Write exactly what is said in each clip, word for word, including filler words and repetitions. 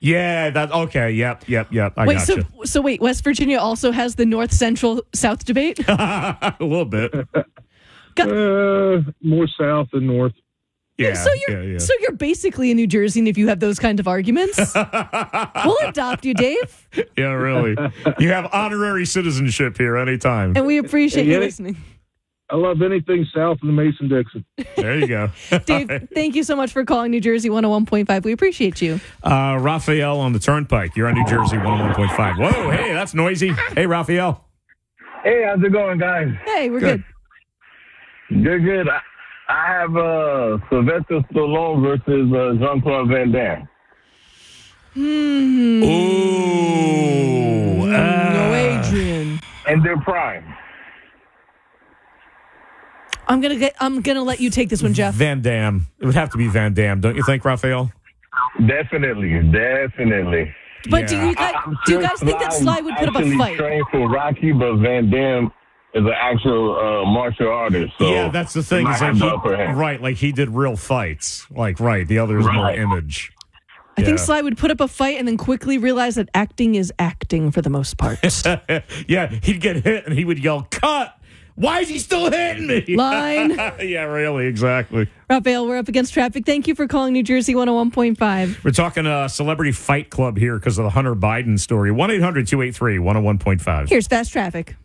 Yeah, that okay. Yep, yep, yep. I wait, gotcha. so so wait, West Virginia also has the North Central South debate? A little bit. Uh, more south than north. Yeah. so you're yeah, yeah. so you're basically in New Jersey if you have those kind of arguments. We'll adopt you, Dave, Yeah, really. You have honorary citizenship here anytime. and we appreciate you Yeah. listening. I love anything south of the Mason-Dixon. There you go. Dave, thank you so much for calling New Jersey one oh one point five. We appreciate you. Uh, Raphael on the Turnpike. You're on New Jersey one oh one point five. Whoa, hey, that's noisy. Hey, Raphael. Hey, how's it going, guys? Hey, we're good. Good. Good, good. I, I have uh, Sylvester Stallone versus uh, Jean-Claude Van Damme. Hmm. Ooh. No, uh, Adrian. And their prime. I'm gonna get. I'm gonna let you take this one, Jeff. Van Damme. It would have to be Van Damme, don't you think, Raphael? Definitely, definitely. But do Yeah. you guys I'm do you sure guys think that Sly would put up a actually fight? trained for Rocky, but Van Damme is an actual uh, martial artist. So Yeah, that's the thing. might Is like have he, the upper hand. right, like he did real fights. Like, right, the other is more Right. image. I think Yeah. Sly would put up a fight and then quickly realize that acting is acting for the most part. Yeah, he'd get hit and he would yell, "Cut! Why is he still hitting me?" Line. Yeah, really, exactly. Raphael, we're up against traffic. Thank you for calling New Jersey one oh one point five. We're talking a celebrity fight club here because of the Hunter Biden story. one eight hundred two eight three one oh one point five. Here's fast traffic.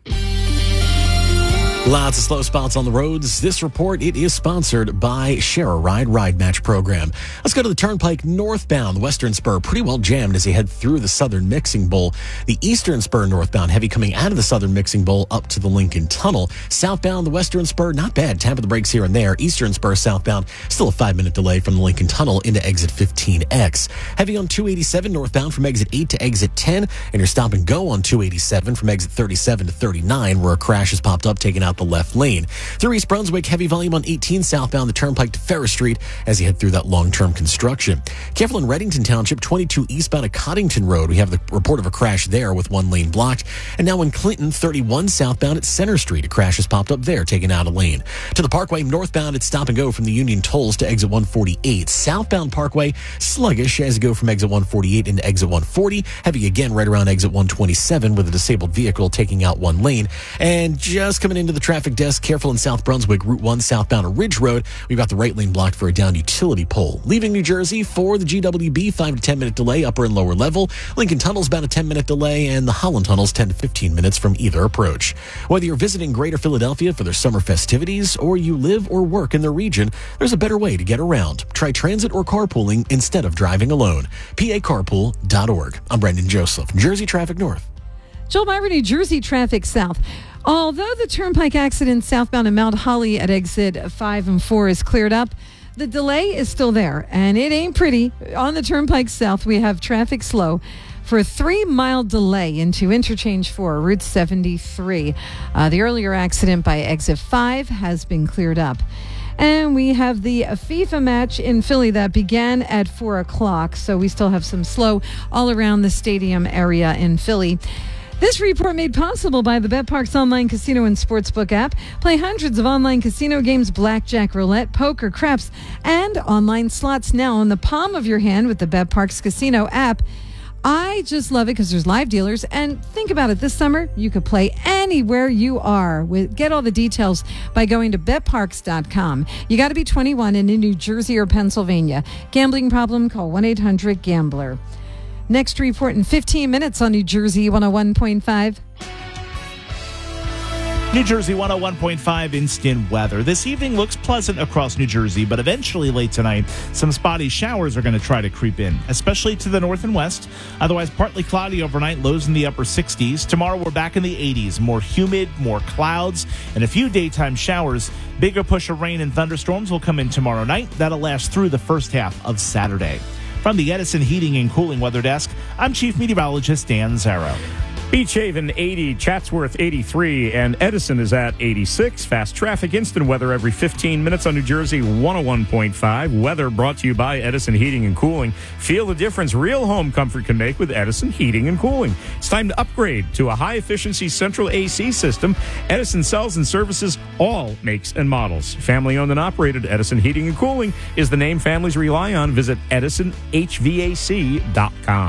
Lots of slow spots on the roads. This report, it is sponsored by Share a Ride Ride Match program. Let's go to the Turnpike northbound. The Western Spur pretty well jammed as you head through the Southern Mixing Bowl. The Eastern Spur northbound heavy coming out of the Southern Mixing Bowl up to the Lincoln Tunnel. Southbound, the Western Spur, not bad. Tap of the brakes here and there. Eastern Spur southbound, still a five-minute delay from the Lincoln Tunnel into exit fifteen X. Heavy on two eighty-seven northbound from exit eight to exit ten. And your stop and go on two eighty-seven from exit thirty-seven to thirty-nine where a crash has popped up, taking out the left lane. Through East Brunswick, heavy volume on eighteen southbound the Turnpike to Ferris Street as you head through that long-term construction. Careful in Reddington Township, twenty-two eastbound at Coddington Road. We have the report of a crash there with one lane blocked. And now in Clinton, thirty-one southbound at Center Street. A crash has popped up there, taking out a lane. To the Parkway northbound, it's stop and go from the Union Tolls to exit one forty-eight. Southbound Parkway, sluggish as you go from exit one forty-eight into exit one forty. Heavy again right around exit one twenty-seven with a disabled vehicle taking out one lane. And just coming into the traffic desk, careful in South Brunswick, Route one southbound Ridge Road. We've got the right lane blocked for a downed utility pole. Leaving New Jersey for the G W B, five to ten minute delay, upper and lower level. Lincoln Tunnel's about a ten minute delay, and the Holland Tunnel's ten to fifteen minutes from either approach. Whether you're visiting Greater Philadelphia for their summer festivities or you live or work in the region, there's a better way to get around. Try transit or carpooling instead of driving alone. P A carpool dot org. I'm Brendan Joseph, Jersey Traffic North. Joel Myra, New Jersey Traffic South. Although the Turnpike accident southbound in Mount Holly at exit five and four is cleared up, the delay is still there, and it ain't pretty. On the Turnpike South, we have traffic slow for a three-mile delay into Interchange four, Route seventy-three. Uh, the earlier accident by exit five has been cleared up. And we have the FIFA match in Philly that began at four o'clock, so we still have some slow all around the stadium area in Philly. This report made possible by the BetParx online casino and sportsbook app. Play hundreds of online casino games, blackjack, roulette, poker, craps, and online slots now in the palm of your hand with the BetParx casino app. I just love it because there's live dealers. And think about it. This summer, you could play anywhere you are. Get all the details by going to bet parx dot com. You got to be twenty-one and in New Jersey or Pennsylvania. Gambling problem? Call one eight hundred gambler. Next report in fifteen minutes on New Jersey one oh one point five. New Jersey one oh one point five instant weather. This evening looks pleasant across New Jersey, but eventually late tonight, some spotty showers are going to try to creep in, especially to the north and west. Otherwise, partly cloudy overnight, lows in the upper sixties. Tomorrow, we're back in the eighties. More humid, more clouds, and a few daytime showers. Bigger push of rain and thunderstorms will come in tomorrow night. That'll last through the first half of Saturday. From the Edison Heating and Cooling Weather Desk, I'm Chief Meteorologist Dan Zarrow. Beach Haven eighty, Chatsworth eighty-three, and Edison is at eighty-six. Fast traffic, instant weather every fifteen minutes on New Jersey one oh one point five. Weather brought to you by Edison Heating and Cooling. Feel the difference real home comfort can make with Edison Heating and Cooling. It's time to upgrade to a high-efficiency central A C system. Edison sells and services all makes and models. Family-owned and operated, Edison Heating and Cooling is the name families rely on. Visit edison h v a c dot com.